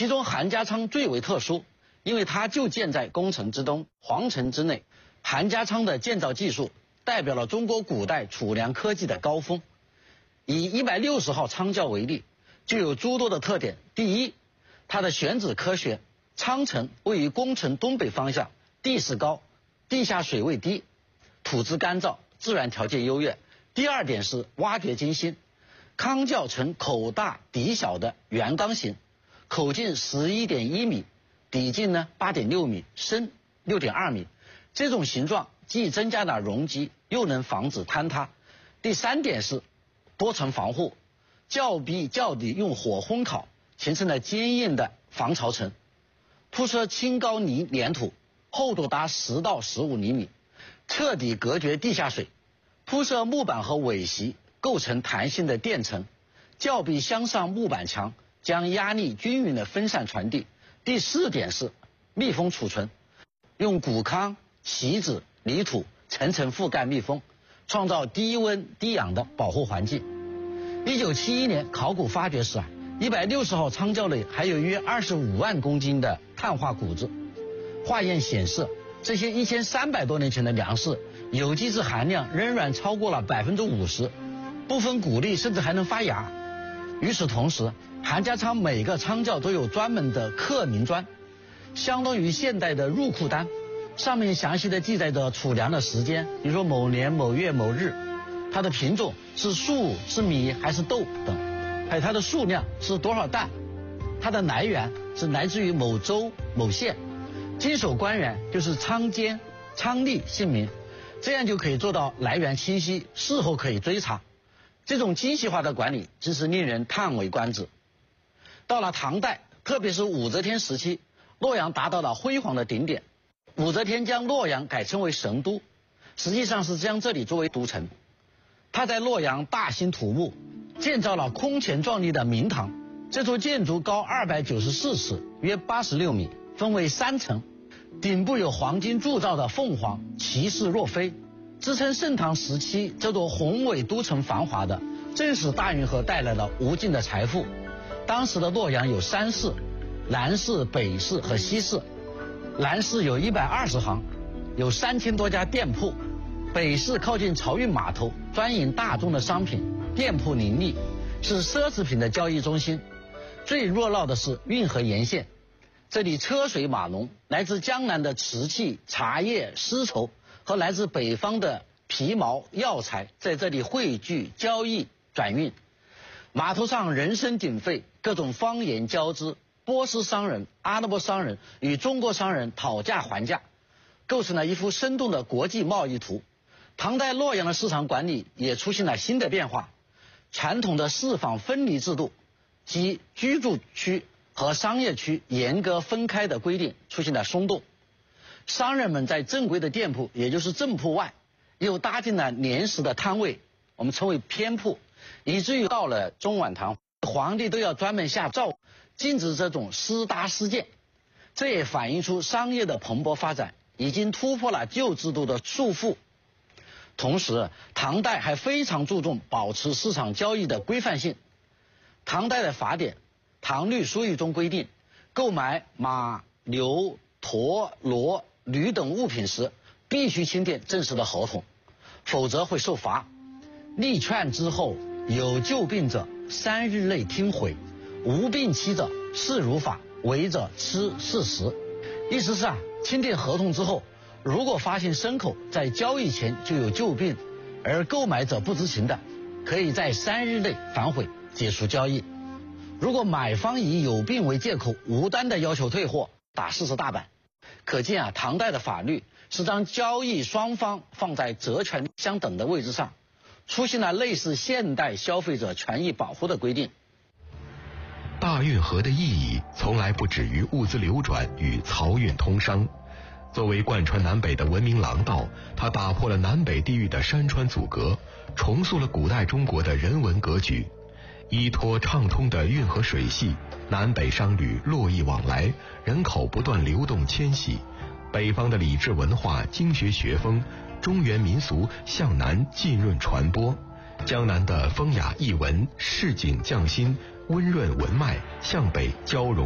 其中韩家仓最为特殊，因为它就建在宫城之东、皇城之内。韩家仓的建造技术代表了中国古代储粮科技的高峰。以160号仓教为例，就有诸多的特点。第一，它的选址科学，仓城位于宫城东北方向，地势高，地下水位低，土质干燥，自然条件优越。第二点是挖掘精心，康教呈口大底小的圆缸形，口径11.1米，底径呢8.6米，深6.2米。这种形状既增加了容积，又能防止坍塌。第三点是多层防护，峭壁较底用火烘烤，形成了坚硬的防潮层。铺设轻高泥粘土，厚度达10到15厘米，彻底隔绝地下水。铺设木板和苇席，构成弹性的垫层。峭壁镶上木板墙，将压力均匀的分散传递。第四点是密封储存，用谷糠、席子、泥土层层覆盖密封，创造低温低氧的保护环境。1971年考古发掘时160号仓窖内还有约25万公斤的碳化谷子。化验显示，这些1300多年前的粮食有机质含量仍然超过了50%，部分谷粒甚至还能发芽。与此同时，韩家仓每个仓窖都有专门的刻名砖，相当于现代的入库单，上面详细的记载着储粮的时间，比如说某年某月某日，它的品种是粟是米还是豆等，还有它的数量是多少担，它的来源是来自于某州某县，经手官员就是仓监仓吏姓名，这样就可以做到来源清晰，事后可以追查。这种精细化的管理真是令人叹为观止。到了唐代，特别是武则天时期，洛阳达到了辉煌的顶点。武则天将洛阳改称为神都，实际上是将这里作为都城。他在洛阳大兴土木，建造了空前壮丽的明堂。这座建筑高294尺，约86米，分为3层，顶部有黄金铸造的凤凰，其势若飞。支撑盛唐时期这座宏伟都城繁华的，正是大运河带来了无尽的财富。当时的洛阳有3市，南市、北市和西市。南市有120行，有3000多家店铺；北市靠近漕运码头，专营大宗的商品，店铺林立，是奢侈品的交易中心。最热闹的是运河沿线，这里车水马龙，来自江南的瓷器、茶叶、丝绸和来自北方的皮毛、药材在这里汇聚、交易、转运。码头上人声鼎沸，各种方言交织，波斯商人、阿拉伯商人与中国商人讨价还价，构成了一幅生动的国际贸易图。唐代洛阳的市场管理也出现了新的变化，传统的市坊分离制度及居住区和商业区严格分开的规定出现了松动。商人们在正规的店铺，也就是正铺外，又搭建了临时的摊位，我们称为偏铺，以至于到了中晚唐，皇帝都要专门下诏禁止这种私搭私建。这也反映出商业的蓬勃发展已经突破了旧制度的束缚。同时，唐代还非常注重保持市场交易的规范性。唐代的法典《唐律疏议》中规定，购买马、牛、驼、骡、驴等物品时，必须签订正式的合同，否则会受罚。立劝之后，有旧病者3日内听回，无病期者视如法，违者吃40食。意思是签订合同之后，如果发现牲口在交易前就有旧病，而购买者不知情的，可以在3日内反悔，解除交易。如果买方以有病为借口，无端的要求退货，打40大板。可见唐代的法律是将交易双方放在责权相等的位置上，出现了类似现代消费者权益保护的规定。 大运河的意义从来不止于物资流转与漕运通商。作为贯穿南北的文明廊道，它打破了南北地域的山川阻隔，重塑了古代中国的人文格局。依托畅通的运河水系，南北商旅络绎往来，人口不断流动迁徙，北方的礼制文化、经学学风、中原民俗向南浸润传播，江南的风雅逸文、市井匠心、温润文脉向北交融。